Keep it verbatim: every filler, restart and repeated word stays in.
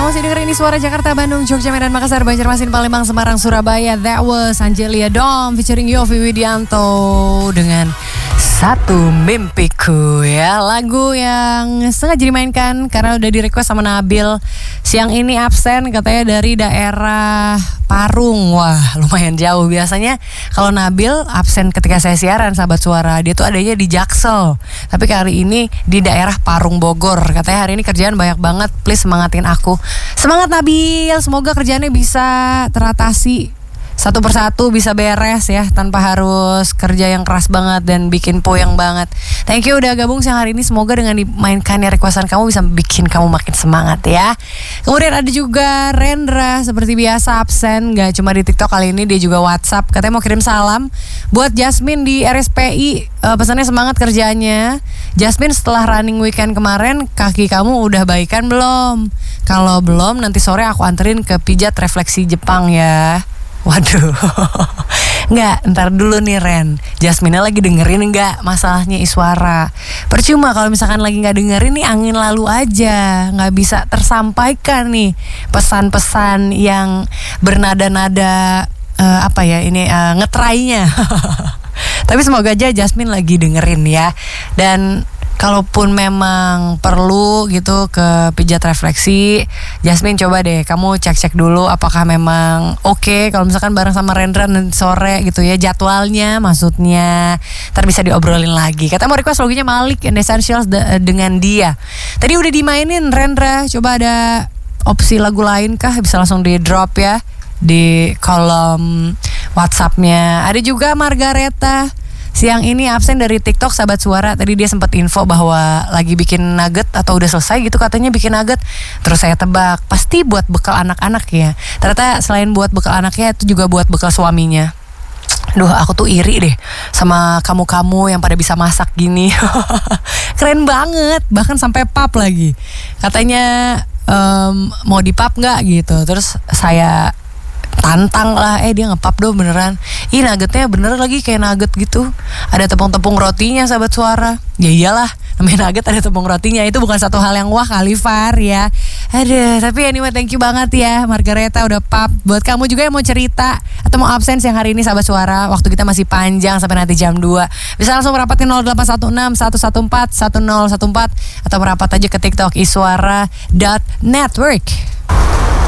masih dengerin ini Suara Jakarta, Bandung, Jogja, Medan, Makassar, Banjarmasin, Palembang, Semarang, Surabaya. That was Angelia Dom featuring Yovie Widianto dengan Satu Mimpiku, ya. Lagu yang sengaja dimainkan karena udah di request sama Nabil. Siang ini absen katanya dari daerah Parung. Wah, lumayan jauh. Biasanya kalau Nabil absen ketika saya siaran Sahabat Suara, dia tuh adanya di Jaksel. Tapi kali ini di daerah Parung Bogor. Katanya hari ini kerjaan banyak banget. Please semangatin aku. Semangat Nabil, semoga kerjaannya bisa teratasi satu persatu, bisa beres ya, tanpa harus kerja yang keras banget dan bikin puyeng banget. Thank you udah gabung siang hari ini. Semoga dengan dimainkannya requestan kamu bisa bikin kamu makin semangat ya. Kemudian ada juga Rendra, seperti biasa absen, gak cuma di TikTok kali ini, dia juga WhatsApp. Katanya mau kirim salam buat Jasmine di R S P I. uh, Pesannya semangat kerjanya. Jasmine, setelah running weekend kemarin, kaki kamu udah baikan belum? Kalau belum, nanti sore aku anterin ke pijat refleksi Jepang ya. Waduh, nggak, ntar dulu nih Ren. Jasmine lagi dengerin nggak masalahnya Iswara? Percuma kalau misalkan lagi nggak dengerin nih, angin lalu aja, nggak bisa tersampaikan nih pesan-pesan yang bernada-nada uh, apa ya ini uh, ngetrainya. Tapi semoga aja Jasmine lagi dengerin ya. Dan kalaupun memang perlu gitu ke pijat refleksi, Jasmine coba deh kamu cek-cek dulu apakah memang oke okay, kalau misalkan bareng sama Rendra nanti sore gitu ya, jadwalnya maksudnya. Ntar bisa diobrolin lagi. Kata mau request lagunya Malik and Essentials de- dengan dia. Tadi udah dimainin Rendra, coba ada opsi lagu lain kah? Bisa langsung di drop ya di kolom WhatsApp-nya. Ada juga Margareta, siang ini absen dari TikTok Sahabat Suara. Tadi dia sempat info bahwa lagi bikin nugget atau udah selesai gitu katanya bikin nugget. Terus saya tebak pasti buat bekal anak-anak ya. Ternyata selain buat bekal anaknya itu juga buat bekal suaminya. Duh, aku tuh iri deh sama kamu-kamu yang pada bisa masak gini. Keren banget, bahkan sampai pap lagi. Katanya um, mau di pap nggak gitu. Terus saya tantang lah, eh dia ngepap dong beneran. Ih, nuggetnya bener lagi kayak nugget gitu. Ada tepung-tepung rotinya Sahabat Suara. Ya iyalah, namanya nugget ada tepung rotinya. Itu bukan satu hal yang wah kali Far ya. Aduh, tapi anyway thank you banget ya Margareta udah pap. Buat kamu juga yang mau cerita atau mau absen siang hari ini Sahabat Suara, waktu kita masih panjang sampai nanti jam dua. Bisa langsung merapat ke nol delapan satu enam satu satu empat satu nol satu empat atau merapat aja ke TikTok iswara dot network.